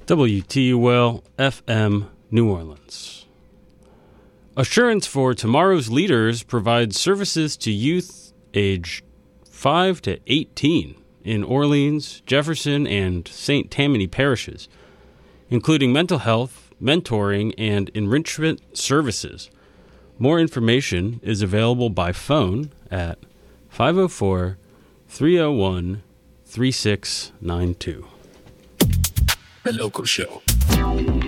WTUL FM, New Orleans. Assurance for Tomorrow's Leaders provides services to youth aged 5 to 18 in Orleans, Jefferson, and St. Tammany parishes, including mental health, mentoring, and enrichment services. More information is available by phone at 504-301-3692. The Local Show.